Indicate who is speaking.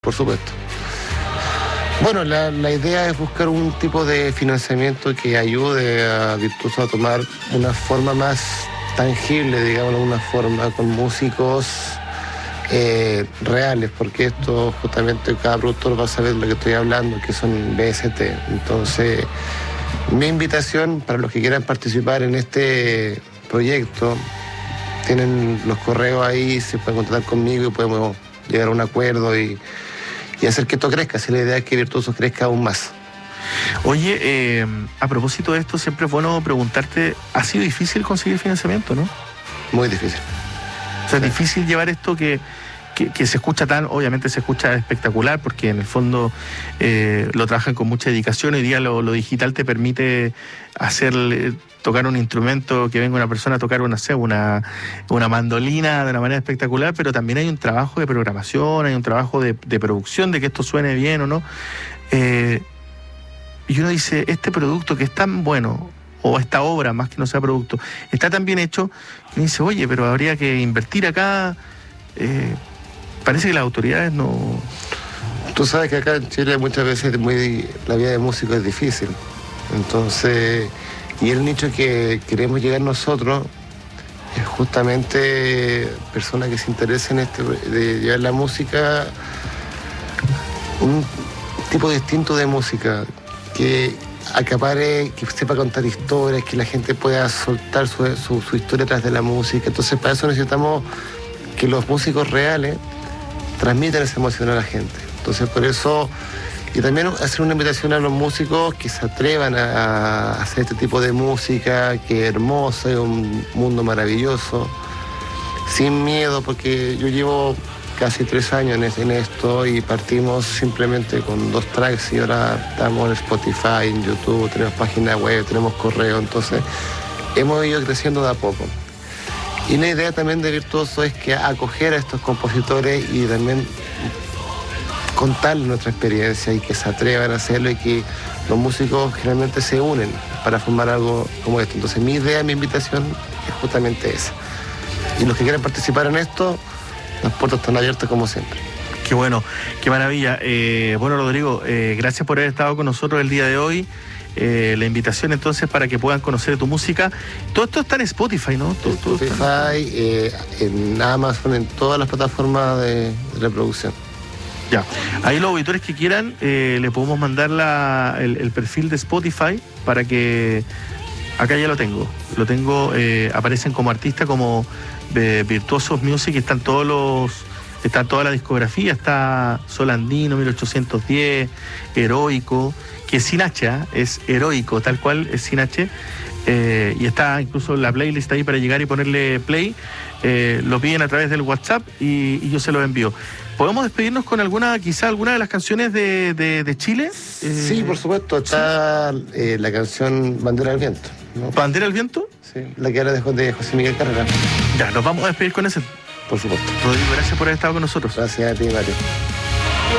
Speaker 1: Por supuesto. Bueno, la idea es buscar un tipo de financiamiento que ayude a Virtuoso a tomar una forma más tangible, digamos, una forma con músicos reales, porque esto justamente cada productor va a saber de lo que estoy hablando, que son BST. Entonces, mi invitación para los que quieran participar en este proyecto, tienen los correos ahí, se pueden contactar conmigo y podemos llegar a un acuerdo y hacer que esto crezca. Si la idea es que Virtuoso crezca aún más.
Speaker 2: Oye, a propósito de esto, siempre es bueno preguntarte, ¿ha sido difícil conseguir financiamiento, no?
Speaker 1: Muy difícil.
Speaker 2: O sea, es difícil llevar esto que se escucha obviamente se escucha espectacular, porque en el fondo lo trabajan con mucha dedicación. Hoy día lo digital te permite tocar un instrumento, que venga una persona a tocar una mandolina de una manera espectacular, pero también hay un trabajo de programación, hay un trabajo de producción, de que esto suene bien o no. Y uno dice, este producto que es tan bueno, o esta obra, más que no sea producto, está tan bien hecho, y uno dice, oye, pero habría que invertir acá. Parece que las autoridades no...
Speaker 1: Tú sabes que acá en Chile muchas veces la vida de músico es difícil. Entonces, y el nicho que queremos llegar nosotros es justamente personas que se interesen de llevar la música, un tipo distinto de música, que acapare, que sepa contar historias, que la gente pueda soltar su historia atrás de la música. Entonces, para eso necesitamos que los músicos reales transmitan esa emoción a la gente. Entonces, por eso, y también hacer una invitación a los músicos que se atrevan a hacer este tipo de música, que es hermosa, es un mundo maravilloso, sin miedo, porque yo llevo casi 3 años en esto y partimos simplemente con 2 tracks y ahora estamos en Spotify, en YouTube, tenemos página web, tenemos correo, entonces hemos ido creciendo de a poco. Y la idea también de Virtuoso es que acoger a estos compositores y también contarles nuestra experiencia y que se atrevan a hacerlo, y que los músicos generalmente se unen para formar algo como esto. Entonces mi idea, mi invitación es justamente esa. Y los que quieran participar en esto, las puertas están abiertas como siempre.
Speaker 2: Qué bueno, qué maravilla. Bueno, Rodrigo, gracias por haber estado con nosotros el día de hoy. La invitación entonces para que puedan conocer tu música. Todo esto está en Spotify, ¿no? Todo
Speaker 1: Spotify, en Amazon, en todas las plataformas de reproducción.
Speaker 2: Ya, ahí los auditores que quieran, le podemos mandar el perfil de Spotify para que... Acá ya lo tengo, aparecen como artista, como Virtuosos Music, está toda la discografía, está Sol Andino, 1810, Heroico, que es sin H, es Heroico, tal cual, es sin H, y está incluso la playlist ahí para llegar y ponerle play. Lo piden a través del WhatsApp y yo se los envío. ¿Podemos despedirnos con alguna de las canciones de Chile?
Speaker 1: Sí, por supuesto, está la canción Bandera del Viento, ¿no?
Speaker 2: ¿Bandera del Viento?
Speaker 1: Sí, la que ahora de José Miguel Carrera.
Speaker 2: Ya, nos vamos a despedir con ese.
Speaker 1: Por supuesto.
Speaker 2: Rodrigo, gracias por haber estado con nosotros.
Speaker 1: Gracias a ti, Mario.